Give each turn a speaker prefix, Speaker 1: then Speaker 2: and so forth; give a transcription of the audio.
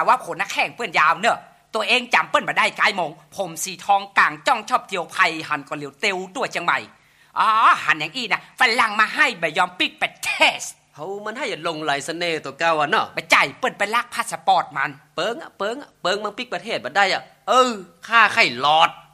Speaker 1: ว่าผลนักแข่งเปิ้นยาวเนอะตัวเองจำเปิ้นมาได้กายมงผมสีทองกลางจ้องชอบเที่ยวไผ่หันก็เหลียวเตียวตัวจังใหม่หันอย่างอีนะฝรั่งมาให้ใบยอมปิกไปเทส
Speaker 2: เฮามันให้ลงไหลเสน่ห์ตัวเก่าอ่ะเนาะ
Speaker 1: ไปจ่ายเปิ้นไปลักพาสปอร์ตมัน
Speaker 2: เปิงมันปิกประเทศบ่ได้อ่ะค่าไข่หลอด